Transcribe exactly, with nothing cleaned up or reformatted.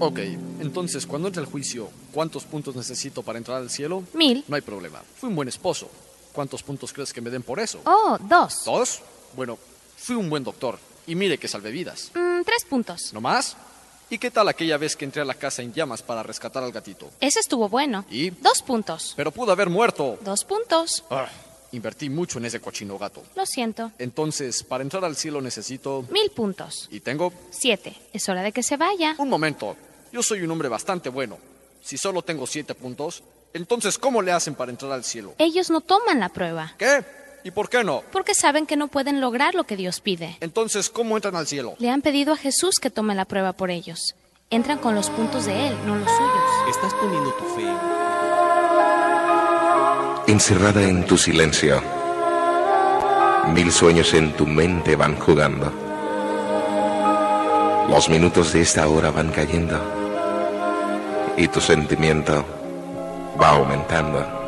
Ok, entonces cuando entre el juicio, ¿cuántos puntos necesito para entrar al cielo? Mil. No hay problema. Fui un buen esposo. ¿Cuántos puntos crees que me den por eso? Oh, dos. ¿Dos? Bueno, fui un buen doctor. Y mire que salvé vidas. Mm, tres puntos. ¿No más? ¿Y qué tal aquella vez que entré a la casa en llamas para rescatar al gatito? Ese estuvo bueno. ¿Y? Dos puntos. Pero pudo haber muerto. Dos puntos. Ah, invertí mucho en ese cochino gato. Lo siento. Entonces, para entrar al cielo necesito... Mil puntos. ¿Y tengo? Siete. Es hora de que se vaya. Un momento. Yo soy un hombre bastante bueno. Si solo tengo siete puntos, entonces ¿cómo le hacen para entrar al cielo? Ellos no toman la prueba. ¿Qué? ¿Y por qué no? Porque saben que no pueden lograr lo que Dios pide. Entonces, ¿cómo entran al cielo? Le han pedido a Jesús que tome la prueba por ellos. Entran con los puntos de Él, no los suyos. Estás poniendo tu fe en... Encerrada en tu silencio, mil sueños en tu mente van jugando. Los minutos de esta hora van cayendo y tu sentimiento va aumentando.